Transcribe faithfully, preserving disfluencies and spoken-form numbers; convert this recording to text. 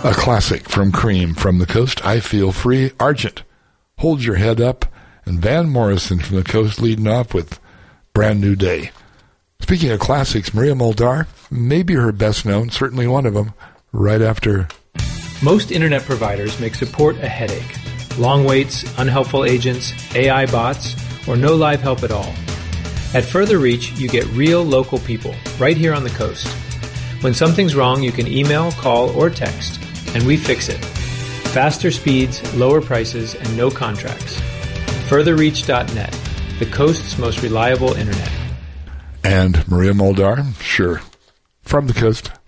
A classic from Cream, From the Coast, I Feel Free. Argent, Hold Your Head Up, and Van Morrison from the Coast leading off with Brand New Day. Speaking of classics, Maria Muldaur, maybe her best known, certainly one of them, right after. Most internet providers make support a headache. Long waits, unhelpful agents, A I bots, or no live help at all. At Further Reach, you get real local people right here on the coast. When something's wrong, you can email, call, or text, and we fix it. Faster speeds, lower prices, and no contracts. further reach dot net, the coast's most reliable internet. And Maria Muldaur, sure, From the Coast.